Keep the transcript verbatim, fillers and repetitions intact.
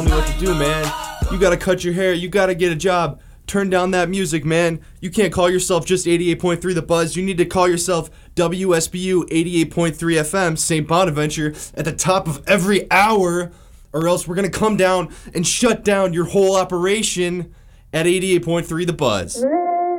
me what to do, man. You gotta cut your hair. You gotta get a job. Turn down that music, man. You can't call yourself just eighty-eight point three The Buzz. You need to call yourself W S B U eighty-eight point three F M, Saint Bonaventure, at the top of every hour, or else we're gonna come down and shut down your whole operation at eighty-eight point three The Buzz.